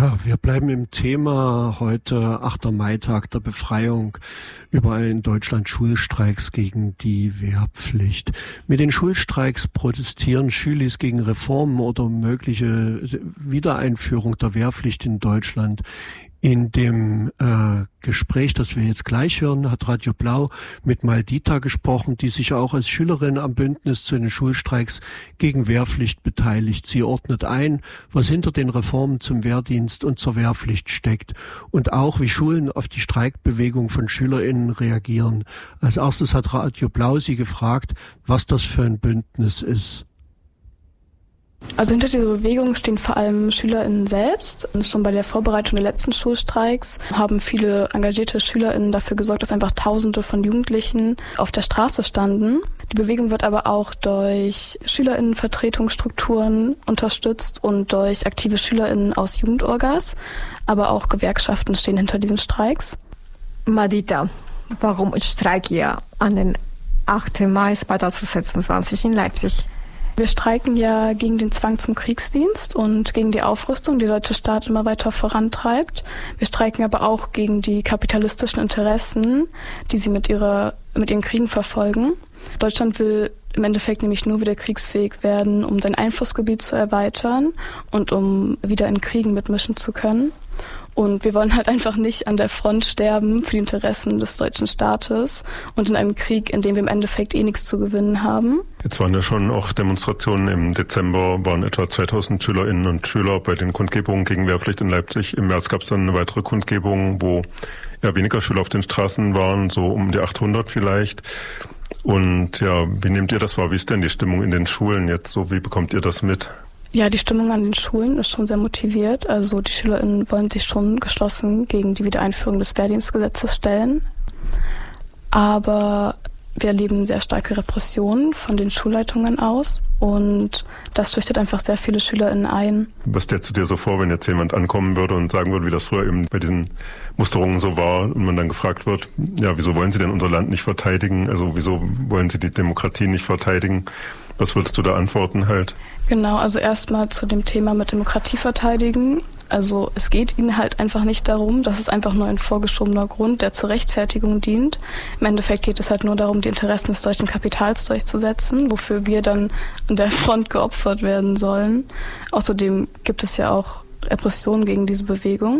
Ja, wir bleiben im Thema. Heute 8. Mai-Tag der Befreiung. Überall in Deutschland Schulstreiks gegen die Wehrpflicht. Mit den Schulstreiks protestieren Schülis gegen Reformen oder mögliche Wiedereinführung der Wehrpflicht in Deutschland. In dem Gespräch, das wir jetzt gleich hören, hat Radio Blau mit Maldita gesprochen, die sich auch als Schülerin am Bündnis zu den Schulstreiks gegen Wehrpflicht beteiligt. Sie ordnet ein, was hinter den Reformen zum Wehrdienst und zur Wehrpflicht steckt und auch, wie Schulen auf die Streikbewegung von SchülerInnen reagieren. Als erstes hat Radio Blau sie gefragt, was das für ein Bündnis ist. Also hinter dieser Bewegung stehen vor allem SchülerInnen selbst. Und schon bei der Vorbereitung der letzten Schulstreiks haben viele engagierte SchülerInnen dafür gesorgt, dass einfach Tausende von Jugendlichen auf der Straße standen. Die Bewegung wird aber auch durch SchülerInnenvertretungsstrukturen unterstützt und durch aktive SchülerInnen aus Jugendorgas. Aber auch Gewerkschaften stehen hinter diesen Streiks. Maldita, warum streikt ihr an den 8. Mai 2026 in Leipzig? Wir streiken ja gegen den Zwang zum Kriegsdienst und gegen die Aufrüstung, die der deutsche Staat immer weiter vorantreibt. Wir streiken aber auch gegen die kapitalistischen Interessen, die sie mit ihren Kriegen verfolgen. Deutschland will im Endeffekt nämlich nur wieder kriegsfähig werden, um sein Einflussgebiet zu erweitern und um wieder in Kriegen mitmischen zu können. Und wir wollen halt einfach nicht an der Front sterben für die Interessen des deutschen Staates und in einem Krieg, in dem wir im Endeffekt nichts zu gewinnen haben. Jetzt waren ja schon auch Demonstrationen. Im Dezember waren etwa 2000 Schülerinnen und Schüler bei den Kundgebungen gegen Wehrpflicht in Leipzig. Im März gab es dann eine weitere Kundgebung, wo ja weniger Schüler auf den Straßen waren, so um die 800 vielleicht. Und ja, wie nehmt ihr das wahr? Wie ist denn die Stimmung in den Schulen jetzt so? Wie bekommt ihr das mit? Ja, die Stimmung an den Schulen ist schon sehr motiviert. Also die SchülerInnen wollen sich schon geschlossen gegen die Wiedereinführung des Wehrdienstgesetzes stellen. Aber wir erleben sehr starke Repressionen von den Schulleitungen aus und das schüchtert einfach sehr viele SchülerInnen ein. Was stellst du dir so vor, wenn jetzt jemand ankommen würde und sagen würde, wie das früher eben bei diesen Musterungen so war und man dann gefragt wird, ja, wieso wollen Sie denn unser Land nicht verteidigen? Also wieso wollen Sie die Demokratie nicht verteidigen? Was würdest du da antworten halt? Genau, also erstmal zu dem Thema mit Demokratie verteidigen. Also es geht ihnen halt einfach nicht darum, das ist einfach nur ein vorgeschobener Grund, der zur Rechtfertigung dient. Im Endeffekt geht es halt nur darum, die Interessen des deutschen Kapitals durchzusetzen, wofür wir dann an der Front geopfert werden sollen. Außerdem gibt es ja auch Repressionen gegen diese Bewegung.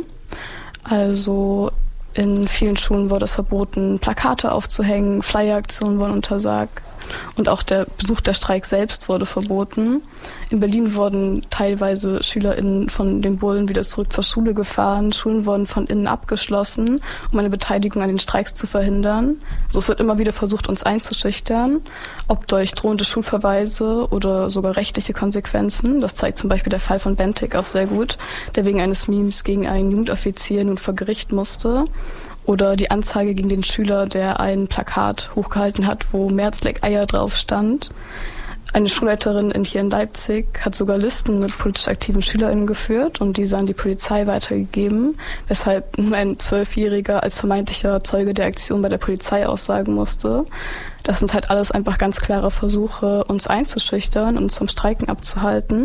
Also in vielen Schulen wurde es verboten, Plakate aufzuhängen, Flyeraktionen wurden untersagt und auch der Besuch der Streik selbst wurde verboten. In Berlin wurden teilweise SchülerInnen von den Bullen wieder zurück zur Schule gefahren. Schulen wurden von innen abgeschlossen, um eine Beteiligung an den Streiks zu verhindern. Also es wird immer wieder versucht, uns einzuschüchtern, ob durch drohende Schulverweise oder sogar rechtliche Konsequenzen. Das zeigt zum Beispiel der Fall von Bentik auch sehr gut, der wegen eines Memes gegen einen Jugendoffizier nun vor Gericht musste. Oder die Anzeige gegen den Schüler, der ein Plakat hochgehalten hat, wo Merz leck Eier drauf stand. Eine Schulleiterin hier in Leipzig hat sogar Listen mit politisch aktiven SchülerInnen geführt und diese an die Polizei weitergegeben, weshalb nun ein 12-Jähriger als vermeintlicher Zeuge der Aktion bei der Polizei aussagen musste. Das sind halt alles einfach ganz klare Versuche, uns einzuschüchtern und zum Streiken abzuhalten.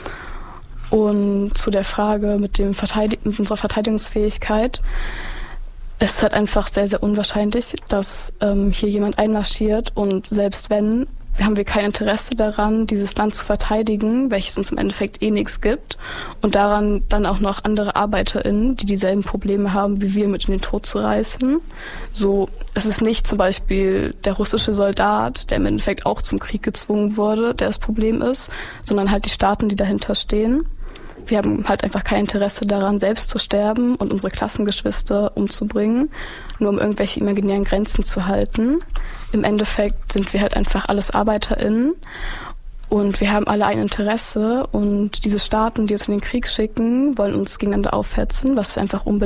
Und zu der Frage mit unserer Verteidigungsfähigkeit. Es ist halt einfach sehr, sehr unwahrscheinlich, dass hier jemand einmarschiert und selbst wenn, haben wir kein Interesse daran, dieses Land zu verteidigen, welches uns im Endeffekt nichts gibt und daran dann auch noch andere ArbeiterInnen, die dieselben Probleme haben, wie wir, mit in den Tod zu reißen. So, es ist nicht zum Beispiel der russische Soldat, der im Endeffekt auch zum Krieg gezwungen wurde, der das Problem ist, sondern halt die Staaten, die dahinter stehen. Wir haben halt einfach kein Interesse daran, selbst zu sterben und unsere Klassengeschwister umzubringen, nur um irgendwelche imaginären Grenzen zu halten. Im Endeffekt sind wir halt einfach alles ArbeiterInnen und wir haben alle ein Interesse und diese Staaten, die uns in den Krieg schicken, wollen uns gegeneinander aufhetzen, was wir einfach unbedingt